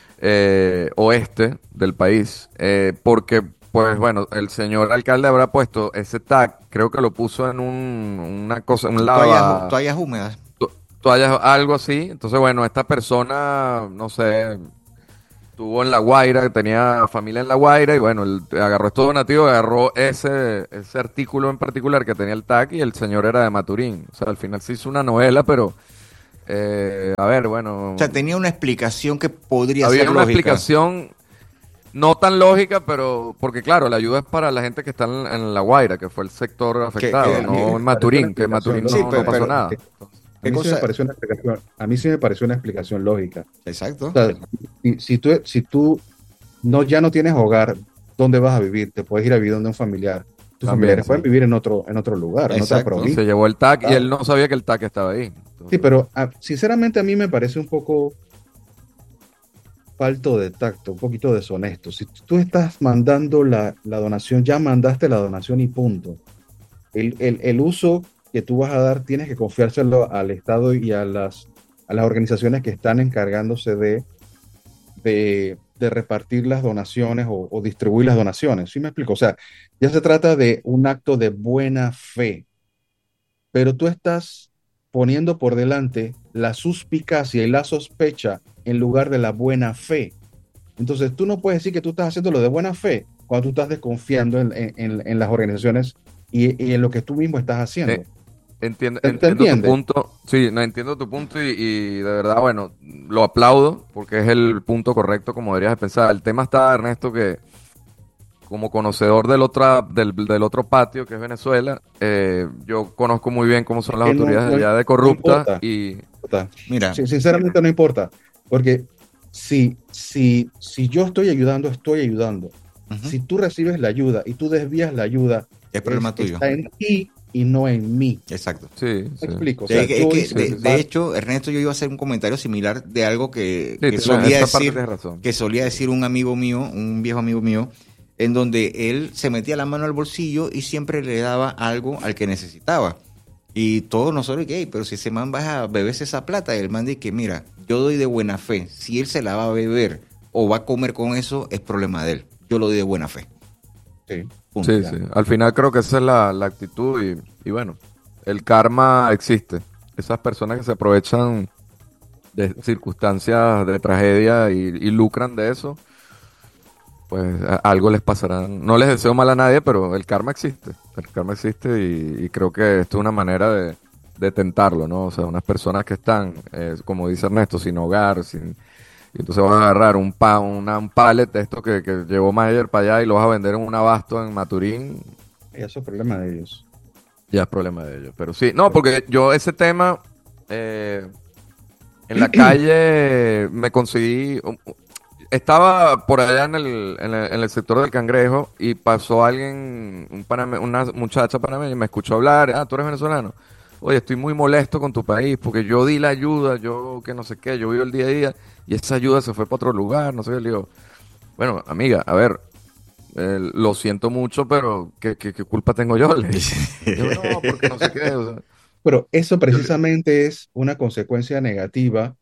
oeste del país, porque pues bueno, el señor alcalde habrá puesto ese tag, creo que lo puso en una cosa, un lava... Toallas húmedas. tú hayas algo así. Entonces, bueno, esta persona, no sé, estuvo en La Guaira, tenía familia en La Guaira y bueno, él agarró estos donativos, agarró ese artículo en particular que tenía el tag y el señor era de Maturín. O sea, al final se hizo una novela, pero a ver, bueno, O sea, tenía una explicación que podría había ser una lógica. explicación no tan lógica, pero porque claro, la ayuda es para la gente que está en La Guaira, que fue el sector afectado, que- no en Me pareció una Maturín, que en explicación Maturín Sí, no, lógica. no pasó pero nada. A ¿qué mí sí me cosa? pareció una explicación, a mí sí me pareció una explicación lógica. Exacto. O sea, si tú ya no tienes hogar, ¿dónde vas a vivir? Te puedes ir a vivir donde un familiar. Tus También, familiares sí. pueden vivir en otro lugar, en otra Exacto. Y se provincia. llevó el tag y Ah, él no sabía que el tag estaba ahí. sí, Entonces, pero sinceramente a mí me parece un poco falto de tacto, un poquito deshonesto. Si tú estás mandando la donación, ya mandaste la donación y punto. El uso que tú vas a dar tienes que confiárselo al Estado y a las organizaciones que están encargándose de repartir las donaciones o distribuir las donaciones. ¿Sí me explico? O sea, ya se trata de un acto de buena fe, pero tú estás poniendo por delante la suspicacia y la sospecha en lugar de la buena fe. Entonces, tú no puedes decir que tú estás haciendo lo de buena fe cuando tú estás desconfiando en las organizaciones y en lo que tú mismo estás haciendo. eh, entiendo, ¿Te entiendo tu entiendes? punto. Sí, no entiendo tu punto y de verdad, bueno, lo aplaudo porque es el punto correcto como deberías de pensar. El tema está, Ernesto, que como conocedor del otro patio que es Venezuela, yo conozco muy bien cómo son las Que no, autoridades no, allá de no corruptas importa. y Importa. Mira, Sinceramente no importa, porque si yo estoy ayudando. ujú, Si tú recibes la ayuda y tú desvías la ayuda, es problema tuyo. está en ti y no en mí. Exacto. sí, ¿Me sí. explico? O Sí, sea, es que, yo hice Sí, sí, mi sí. de parte. hecho, Ernesto, yo iba a hacer un comentario similar de algo Sí, que esa parte tienes razón. solía decir un amigo mío, un viejo amigo mío, en donde él se metía la mano al bolsillo y siempre le daba algo al que necesitaba. Y todos nosotros, ¿qué? Pero si ese man va a beberse esa plata, el man dice que, mira, yo doy de buena fe. Si él se la va a beber o va a comer con eso, es problema de él. Yo lo doy de buena fe. Sí. Punto. Sí, Ya. sí. Al final creo que esa es la actitud y bueno, el karma existe. Esas personas que se aprovechan de circunstancias de tragedia y lucran de eso, pues algo les pasará. No les deseo mal a nadie, pero el karma existe. El karma existe y creo que esto es una manera de tentarlo, ¿no? O sea, unas personas que están, como dice Ernesto, sin hogar, sin... Y entonces vas a agarrar un pallet de esto que llevó Mayer para allá y lo vas a vender en un abasto en Maturín, Eso es problema de ellos. ya es problema de ellos. Pero sí, no, porque yo ese tema, eh, en la calle me conseguí, estaba por allá en el sector del Cangrejo y pasó alguien, una muchacha panameña y me escuchó hablar, tú eres venezolano. Oye, estoy muy molesto con tu país porque yo di la ayuda, yo que no sé qué, yo vivo el día a día y esa ayuda se fue para otro lugar, no sé qué. Le digo, bueno, amiga, a ver, lo siento mucho, pero ¿qué culpa tengo yo? Le dije. Yo, no, porque no sé qué. O sea, Pero eso yo le- precisamente es una consecuencia negativa,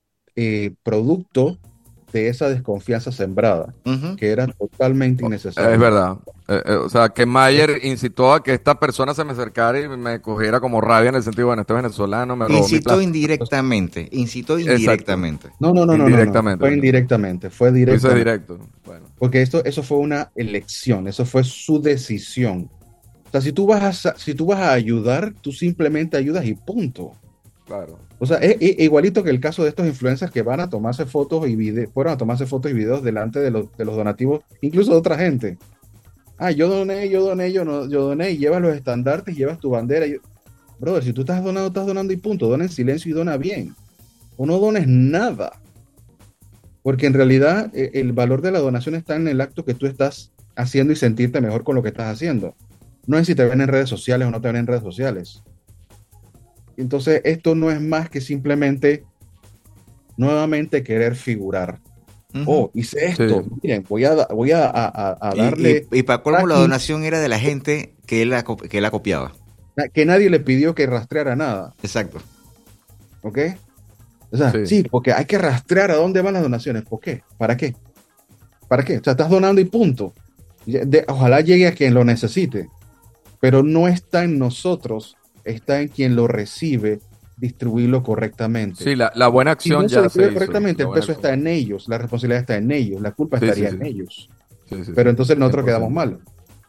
producto de esa desconfianza sembrada, Ujú. que era totalmente Es innecesaria. verdad. O sea, que Mayer incitó a que esta persona se me acercara y me cogiera como rabia en el sentido, bueno, este es venezolano, me robó mi Incitó plata. indirectamente, incitó Exacto. indirectamente. No, no, no, no, no, no. Indirectamente. Fue Bueno, indirectamente, fue tú dices directamente. directo. Bueno, Porque eso fue una elección, eso fue su decisión. O sea, si tú vas a ayudar, tú simplemente ayudas y punto. claro. O sea, es igualito que el caso de estos influencers que van a tomarse fotos y fueron a tomarse fotos y videos delante de los donativos, incluso de otra gente. Ah, yo doné y llevas los estandartes, llevas tu bandera. Brother, si tú estás donando y punto. Dona en silencio y dona bien. O no dones nada. Porque en realidad el valor de la donación está en el acto que tú estás haciendo y sentirte mejor con lo que estás haciendo. No es si te ven en redes sociales o no te ven en redes sociales. Entonces, esto no es más que simplemente nuevamente querer figurar. Ujú. Oh, hice Sí. esto. Miren, voy a darle Y para colmo, la tracking, donación era de la gente que la copiaba. que nadie le pidió que rastreara nada. Exacto. ¿Ok? O sea, Sí. sí, porque hay que rastrear a dónde van las donaciones. ¿Por qué? ¿Para qué? ¿Para qué? O sea, estás donando y punto. Ojalá llegue a quien lo necesite, pero no está en nosotros, está en quien lo recibe distribuirlo correctamente. Sí, la buena Si no acción se ya se distribuye hizo. correctamente, La el buena peso está acción. en ellos, la responsabilidad está en ellos, la culpa Sí, estaría sí, en sí. ellos. Sí, sí, Pero sí. entonces nosotros quedamos 100%. mal.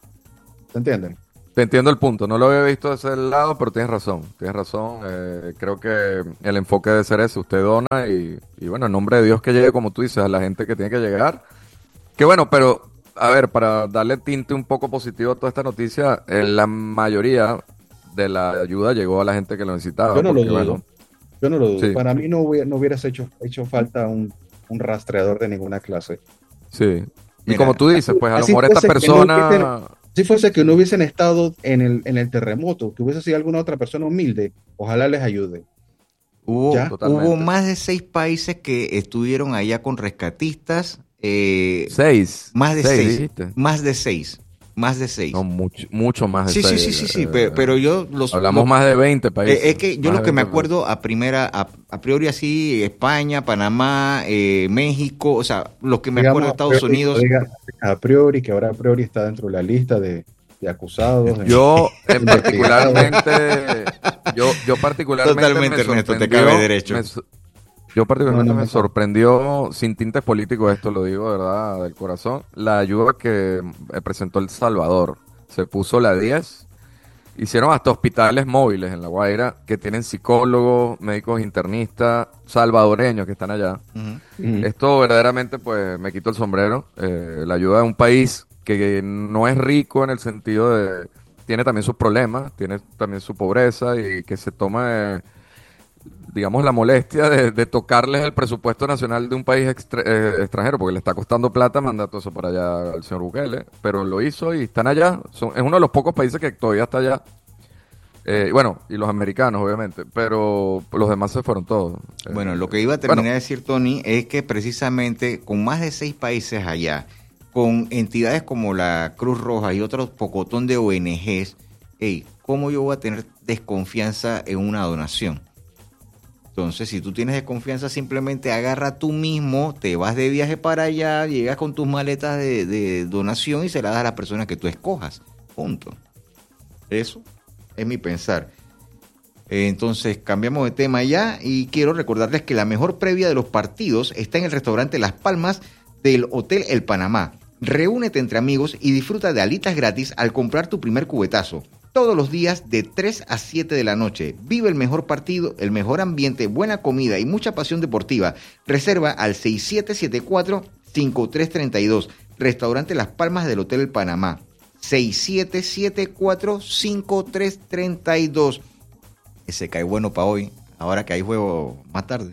¿Se entienden? Te entiendo el punto, no lo había visto de ese lado, pero tienes razón, tienes razón. Creo que el enfoque debe ser ese, usted dona y bueno, en nombre de Dios que llegue, como tú dices, a la gente que tiene que llegar. Que bueno, pero a ver, para darle tinte un poco positivo a toda esta noticia, la mayoría de la ayuda llegó a la gente que lo Yo necesitaba, no lo porque dudo. bueno, Yo no lo dudo. sí, Para mí no hubieras hecho falta un rastreador de ninguna clase. sí. Y como Mira, tú dices, pues a lo Así mejor esta fuese que no hubiesen, persona... si fuese que no Sí. hubiesen estado en el terremoto, que hubiese sido alguna otra persona humilde, ojalá les ayude. ¿Ya? Hubo Totalmente. más de 6 países que estuvieron allá con rescatistas. Seis, Más de seis seis, dijiste. más de seis, más de No, seis. mucho más de Sí, sí, seis. sí, sí, sí, pero yo Hablamos más de 20 países. es que yo Más lo de que me 20 países. acuerdo a priori así, España, Panamá, México, o sea, los que me acuerdo de Digamos Estados Unidos. a priori, que ahora a priori está dentro de la lista de acusados, Yo en investigados. particularmente, yo particularmente me Totalmente, Ernesto, te cabe sorprendió, derecho. yo No, particularmente no, me no. sorprendió, sin tintes políticos, esto lo digo de verdad, del corazón, la ayuda que presentó El Salvador. Se puso la 10, hicieron hasta hospitales móviles en La Guaira que tienen psicólogos, médicos internistas, salvadoreños que están allá. Ujú. Ujú. Esto verdaderamente pues me quito el sombrero. La ayuda de un país que no es rico en el sentido de... Tiene también sus problemas, tiene también su pobreza y que se toma, digamos, la molestia de tocarles el presupuesto nacional de un país extranjero, porque le está costando plata mandar todo eso para allá al señor Bukele, pero lo hizo y están allá. Es uno de los pocos países que todavía está allá. Bueno, y los americanos, obviamente, pero los demás se fueron todos. Bueno, lo que iba a terminar Bueno, de decir, Tony, es que precisamente con más de 6 países allá, con entidades como la Cruz Roja y otro pocotón de ONGs, hey, ¿cómo yo voy a tener desconfianza en una donación? Entonces, si tú tienes desconfianza, simplemente agarra tú mismo, te vas de viaje para allá, llegas con tus maletas de donación y se las das a la persona que tú escojas. Punto. Eso es mi pensar. Entonces, cambiamos de tema ya y quiero recordarles que la mejor previa de los partidos está en el restaurante Las Palmas del Hotel El Panamá. Reúnete entre amigos y disfruta de alitas gratis al comprar tu primer cubetazo. Todos los días de 3 a 7 de la noche. Vive el mejor partido, el mejor ambiente, buena comida y mucha pasión deportiva. Reserva al 6774-5332. Restaurante Las Palmas del Hotel El Panamá. 6774-5332. Ese cae bueno para hoy, ahora que hay juego más tarde.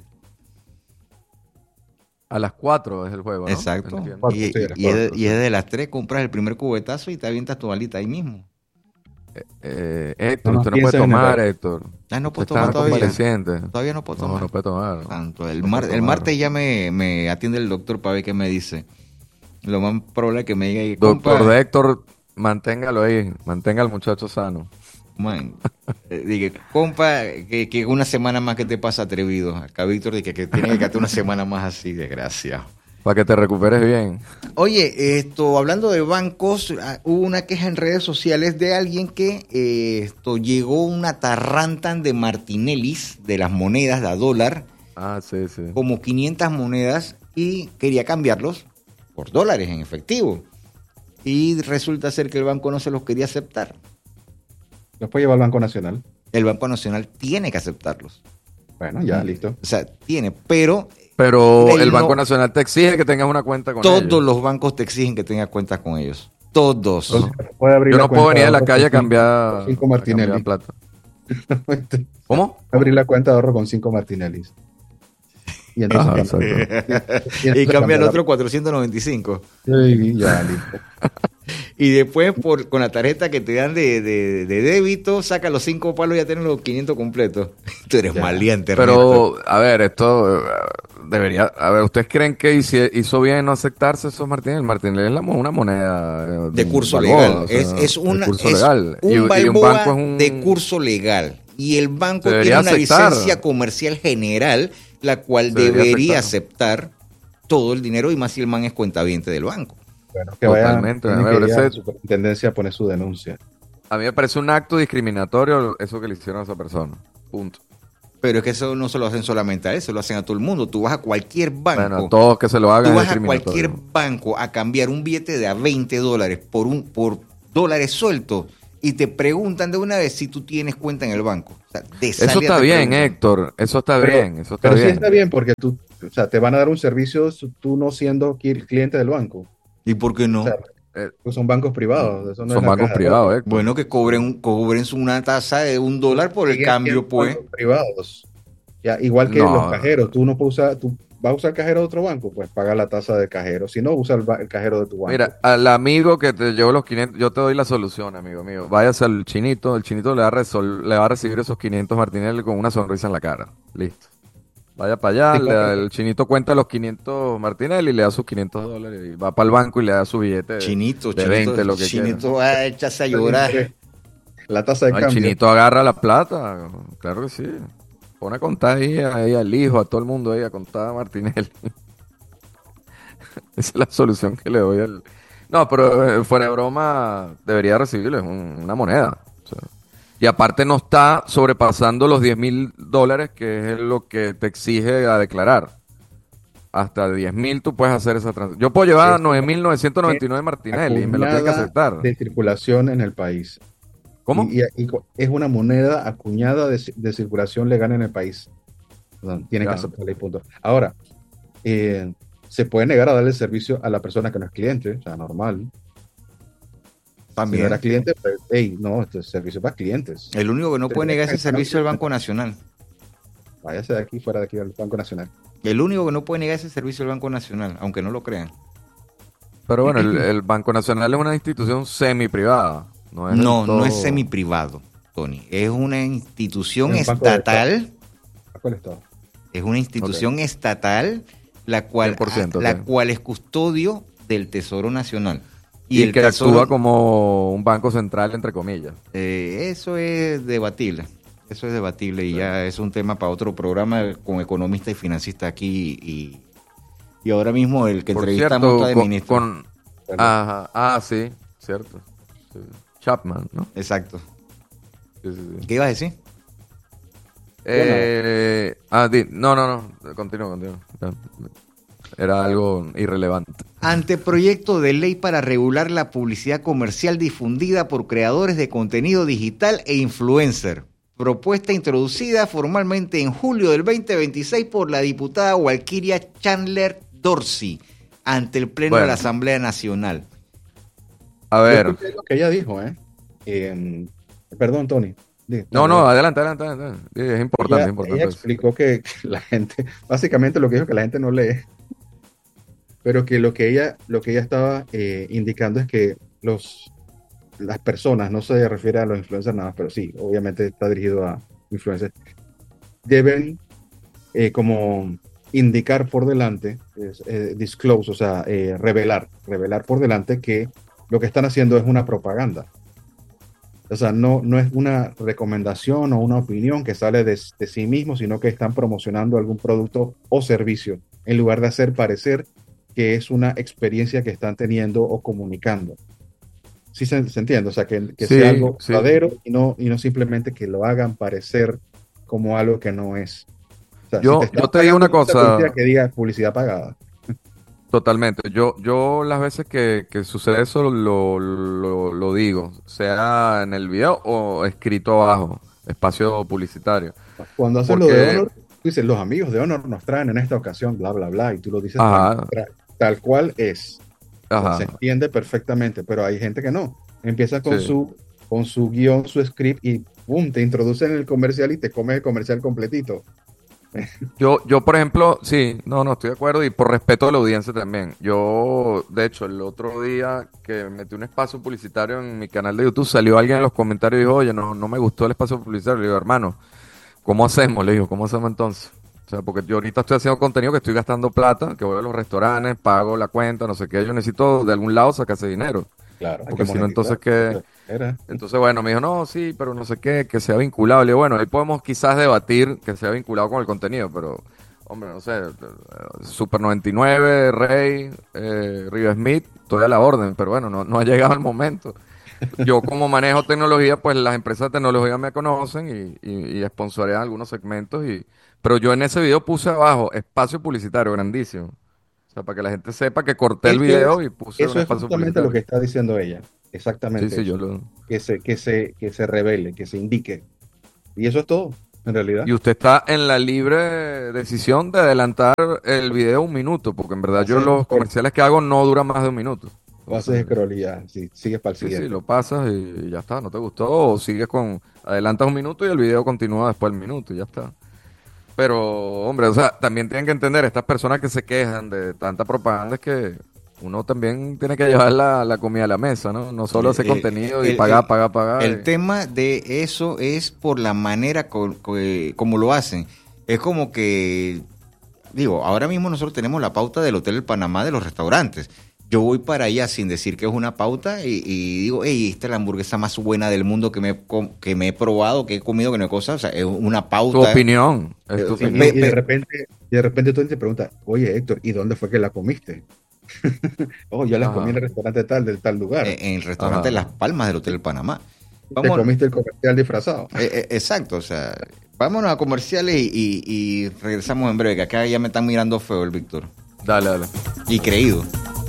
a las 4 es el juego, ¿no? Exacto. Entiendo. Y, Sí, y es de las 3, compras el primer cubetazo y te avientas tu alita ahí mismo. Héctor, No usted no puede pienses en el tomar, horario. Héctor. Ah, no puedo Usted está tomar todavía. convaleciente. Todavía no puedo No, tomar. no puede tomar. Santo, el No puede el tomar. martes ya me atiende el doctor para ver qué me dice. Lo más probable es que me diga, Doctor compa, de Héctor, manténgalo ahí. Mantenga al muchacho sano. man, dije, compa, que una semana más que te pasa atrevido. Acá Víctor dice que tiene que quedarte una semana más así, desgraciado. Para que te recuperes bien. Oye, hablando de bancos, hubo una queja en redes sociales de alguien que llegó una tarrantan de Martinellis, de las monedas de a dólar, Ah, sí, sí. como 500 monedas y quería cambiarlos por dólares en efectivo. Y resulta ser que el banco no se los quería aceptar. Después lleva al Banco Nacional. El Banco Nacional tiene que aceptarlos. Bueno, ya, listo. O sea, tiene, pero Pero Él el Banco no- Nacional te exige que tengas una cuenta con todos ellos. los bancos te exigen que tengas cuentas con ellos. Todos. Entonces, puede abrir Yo la no puedo cuenta venir a la ahorro calle a con cambiar, cinco a Martinelli. cambiar plata. ¿Cómo? Abrir la cuenta de ahorro con 5 Martinellis. Y entonces Ajá, cambia. exacto. Y cambia el la- otro 495. Sí, ya, listo. Y después con la tarjeta que te dan de débito, saca los 5 palos y ya tienes los 500 completos. Tú eres Ya. maleante, Ernesto. Pero, a ver, esto debería... A ver, ¿ustedes creen que hizo bien no aceptarse esos Martinelli? El Martinelli es una moneda De curso Balboa, legal. o sea, Es de una, curso es legal. un Y un Balboa banco es un... de curso legal. Y el banco Debería tiene una aceptar. licencia comercial general, la cual Debería debería aceptar todo el dinero, y más si el man es cuentaviente del banco. Bueno, que vayan, Totalmente, tienen me que ir a la parece- superintendencia a poner su denuncia. A mí me parece un acto discriminatorio eso que le hicieron a esa persona. Punto. Pero es que eso no se lo hacen solamente a eso, lo hacen a todo el mundo. Tú vas a cualquier banco. Bueno, todos que se lo hagan Tú es vas a cualquier discriminatorio. banco a cambiar un billete de a $20 por dólares sueltos y te preguntan de una vez si tú tienes cuenta en el banco. O sea, de Eso salida está te bien, preguntan. Héctor. Eso está bien, eso está Pero sí bien. está bien porque tú, o sea, te van a dar un servicio tú no siendo cliente del banco. ¿Y por qué O no? sea, Eh, pues son bancos privados, eso no es Son la bancos caja de privados, ahorro. Héctor. Bueno, que cobren una tasa de $1 por el Siguen cambio, siendo pues. bancos privados. Ya, igual que los No, cajeros, tú no puedes usar, tú vas a usar el cajero de otro banco, pues paga la tasa del cajero. Si no, usa el cajero de tu banco. mira, al amigo que te llevó los 500, yo te doy la solución, amigo mío. Váyase al chinito, el chinito le va a recibir esos 500 Martinelli con una sonrisa en la cara. Listo. Vaya para allá, Sí, claro. el chinito cuenta los 500 Martinelli, le da sus $500 y va para el banco y le da su billete Chinito, de 20, lo que quiera. Chinito va a echarse a llorar. La tasa de No, el cambio. chinito agarra la plata, claro que sí. Pone a contar ahí al hijo, a todo el mundo ahí, a contar a Martinelli. Esa es la solución que le doy al... No, pero fuera de broma, debería recibirlo, es una moneda. O sea, y aparte no está sobrepasando los $10,000, que es lo que te exige a declarar. Hasta 10,000 tú puedes hacer esa transacción. Yo puedo llevar Eso 9,999 Martinelli y me lo tienen que acuñada aceptar. de circulación en el país. ¿Cómo? Y es una moneda acuñada de circulación legal en el país. No, tienen que Ya. aceptarla y punto. Ahora, se puede negar a darle servicio a la persona que no es cliente, o sea, normal. Si no También. era cliente, pues, hey, no, este es servicio para clientes. El único que no puede negar ese servicio es el Banco Nacional. Váyase de aquí, fuera de aquí del Banco Nacional. El único que no puede negar ese servicio es el Banco Nacional, aunque no lo crean. Pero bueno, el Banco Nacional es una institución semi-privada. No es del No, no es todo- semi-privado, Tony. Es una institución Es un banco de estatal. ¿Cuál estado? Es una institución estatal la cual, 100%, la ok. cual es custodio del Tesoro Nacional. Y el que Tesoro, actúa como un banco central, entre comillas. eso es debatible. Eso es debatible y ya es un tema para otro programa con economistas y financistas aquí. Y ahora mismo el que Por entrevistamos cierto, está de ministro. Ajá, sí, cierto. Sí. Chapman, ¿no? Exacto. Sí, sí, sí. ¿Qué ibas a decir? No, continúa. Ya. Era algo irrelevante. Anteproyecto de ley para regular la publicidad comercial difundida por creadores de contenido digital e influencer. Propuesta introducida formalmente en julio del 2026 por la diputada Walkiria Chandler Dorsey ante el Pleno de Bueno. la Asamblea Nacional. A Yo ver. escuché lo que ella dijo, perdón, Tony. No, adelante. Sí, es importante, Ella, es importante. ella eso. explicó que la gente, básicamente lo que dijo que la gente no lee, pero que lo que ella estaba indicando es que las personas, no se refiere a los influencers nada más, pero sí, obviamente está dirigido a influencers, deben como indicar por delante, disclose, o sea, revelar por delante que lo que están haciendo es una propaganda. O sea, no es una recomendación o una opinión que sale de sí mismo, sino que están promocionando algún producto o servicio, en lugar de hacer parecer que es una experiencia que están teniendo o comunicando. ¿Sí se entiende? O sea, que Sí, sea algo sí. verdadero y no simplemente que lo hagan parecer como algo que no es. O sea, Yo están te digo una pagando esa cosa. publicidad, que diga publicidad pagada. Totalmente. Yo las veces que sucede eso lo digo, sea en el video o escrito abajo, espacio publicitario. Cuando hacen lo Porque- de Honor, tú dices, los amigos de Honor nos traen en esta ocasión, bla, bla, bla, y tú lo dices Ajá. tal cual es. O sea, Ajá. se entiende perfectamente, pero hay gente que no. Empieza con Sí. su guión, su script, y boom, te introducen en el comercial y te comes el comercial completito. Yo, por ejemplo, sí, no, estoy de acuerdo y por respeto a la audiencia también. Yo, de hecho, el otro día que metí un espacio publicitario en mi canal de YouTube, salió alguien en los comentarios y dijo, oye, no me gustó el espacio publicitario. Le digo, hermano, ¿cómo hacemos? Le digo, ¿cómo hacemos entonces? O sea, porque yo ahorita estoy haciendo contenido que estoy gastando plata, que voy a los restaurantes, pago la cuenta, no sé qué, yo necesito de algún lado sacar ese dinero. Claro, hay Porque que si no, monetizar. entonces, ¿qué? Era. Entonces, bueno, me dijo, no, sí, pero no sé qué, que sea vinculado. Le digo, bueno, ahí podemos quizás debatir que sea vinculado con el contenido, pero, hombre, no sé, Super 99, Rey, River Smith, estoy a la orden, pero bueno, no ha llegado el momento. yo como manejo tecnología, pues las empresas de tecnología me conocen y sponsorean algunos segmentos. Pero yo en ese video puse abajo espacio publicitario grandísimo. O sea, para que la gente sepa que corté el Es que video y puse un eso es espacio justamente lo que publicitario. está diciendo ella. Sí, Exactamente sí, yo eso. lo... Que se revele, que se indique. Y eso es todo, en realidad. Y usted está en la libre decisión de adelantar el video 1 minuto, porque en verdad yo Haces los scroll, comerciales que hago no duran más de 1 minuto. o haces Entonces, scroll y ya, sí, sigues para el sí, sí, siguiente. lo pasas y ya está, no te gustó, o sigues adelantas 1 minuto y el video continúa después del minuto y ya está. Pero, hombre, o sea, también tienen que entender, estas personas que se quejan de tanta propaganda es que uno también tiene que llevar la comida a la mesa, ¿no? No solo hacer contenido y pagar, pagar, pagar. El tema de eso es por la manera como lo hacen. Es como que, digo, ahora mismo nosotros tenemos la pauta del Hotel del Panamá de los restaurantes. Yo voy para allá sin decir que es una pauta y digo, hey, esta es la hamburguesa más buena del mundo que me he probado, que he comido, que no he cosa. O sea, es una pauta. Tu opinión, es tu Y, opinión. y de repente tú te preguntas, oye Héctor, ¿y dónde fue que la comiste? Oh, yo la comí en Ajá, el restaurante tal, del tal lugar. En el restaurante ajá. Las Palmas del Hotel del Panamá. Te Vamos, comiste el comercial disfrazado. exacto, o sea, vámonos a comerciales y regresamos en breve, que acá ya me están mirando feo el Víctor. Dale, dale. Y creído.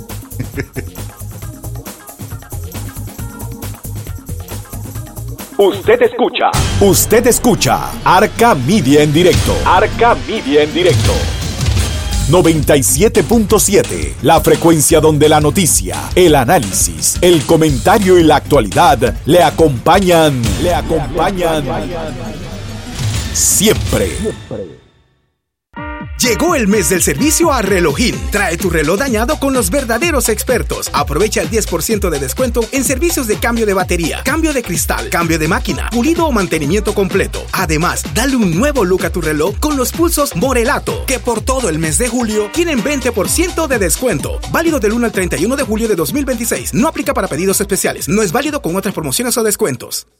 Usted escucha Arca Media en directo. Arca Media en directo. 97.7, la frecuencia donde la noticia, el análisis, el comentario y la actualidad le acompañan siempre. Llegó el mes del servicio a Relojín. Trae tu reloj dañado con los verdaderos expertos. Aprovecha el 10% de descuento en servicios de cambio de batería, cambio de cristal, cambio de máquina, pulido o mantenimiento completo. Además, dale un nuevo look a tu reloj con los pulsos Morelato, que por todo el mes de julio tienen 20% de descuento. Válido del 1 al 31 de julio de 2026. No aplica para pedidos especiales. No es válido con otras promociones o descuentos.